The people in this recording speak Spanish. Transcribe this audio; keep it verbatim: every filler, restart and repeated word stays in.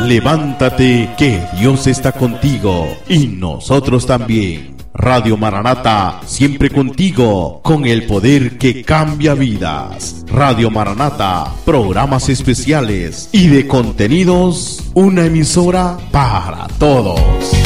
Levántate, que Dios está contigo y nosotros también. Radio Maranata, siempre contigo, con el poder que cambia vidas. Radio Maranata, programas especiales y de contenidos, una emisora para todos.